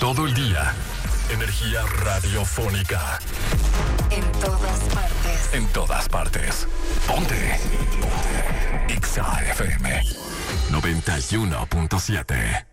Todo el día. Energía radiofónica. En todas partes. En todas partes. Ponte. Ponte. Exa FM 91.7.